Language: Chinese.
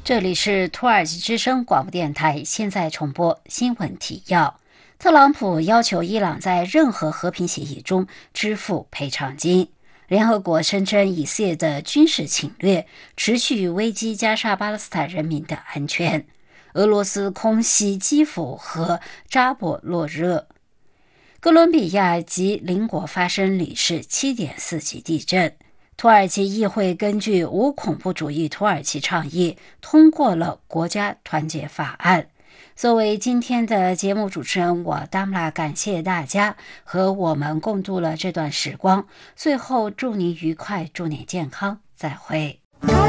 这里是土耳其之声广播电台，现在重播新闻提要。特朗普要求伊朗在任何和平协议中支付赔偿金。联合国声称以色列的军事侵略持续危及加沙巴勒斯坦人民的安全。俄罗斯空袭基辅和扎波罗热。哥伦比亚及邻国发生里氏 7.4 级地震。土耳其议会根据无恐怖主义土耳其倡议通过了国家团结法案。作为今天的节目主持人，我达姆拉感谢大家和我们共度了这段时光。最后祝您愉快，祝您健康，再会。